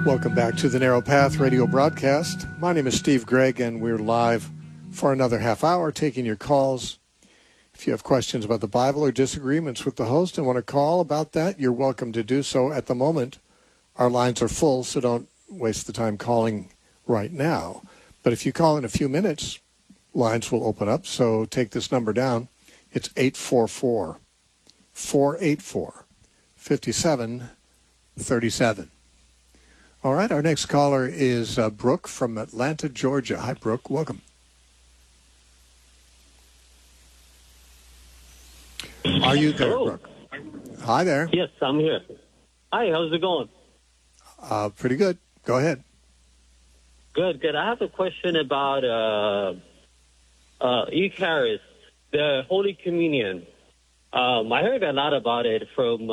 Welcome back to the Narrow Path radio broadcast. My name is Steve Gregg, and we're live for another half hour taking your calls. If you have questions about the Bible or disagreements with the host and want to call about that, you're welcome to do so. At the moment, our lines are full, so don't waste the time calling right now. But if you call in a few minutes, lines will open up, so take this number down. It's 844-484-5737. All right, our next caller is Brooke from Atlanta, Georgia. Hi, Brooke. Welcome. Are you there, Hello. Brooke? Hi there. Yes, I'm here. Hi, how's it going? Pretty good. Go ahead. Good. I have a question about Eucharist, the Holy Communion. I heard a lot about it from